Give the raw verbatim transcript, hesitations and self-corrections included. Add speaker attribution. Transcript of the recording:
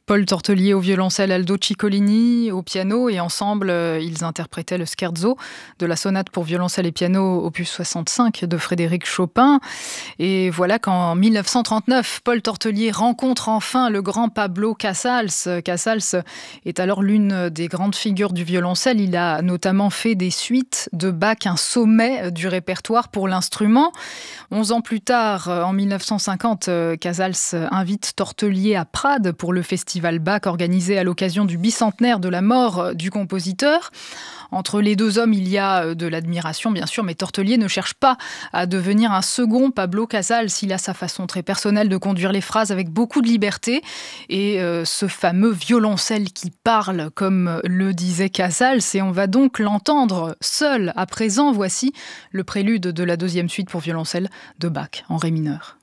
Speaker 1: Paul Tortelier au violoncelle, Aldo Ciccolini au piano et ensemble, euh, ils interprétaient le scherzo de la sonate pour violoncelle et piano opus soixante-cinq de Frédéric Chopin. Et voilà qu'en mille neuf cent trente-neuf, Paul Tortelier rencontre enfin le grand Pablo Casals. Casals est alors l'une des grandes figures du violoncelle. Il a notamment fait des suites de Bach, un sommet du répertoire pour l'instrument. Onze ans plus tard, en mille neuf cent cinquante, Casals invite Tortelier à Prades pour le festival Bach organisé à l'occasion du bicentenaire de la mort du compositeur. Entre les deux hommes, il y a de l'admiration, bien sûr, mais Tortelier ne cherche pas à devenir un second Pablo Casals. Il a sa façon très personnelle de conduire les phrases avec beaucoup de liberté. Et euh, ce fameux violoncelle qui parle, comme le disait Casals, et on va donc l'entendre seul. À présent, voici le prélude de la deuxième suite pour violoncelle de Bach en ré mineur.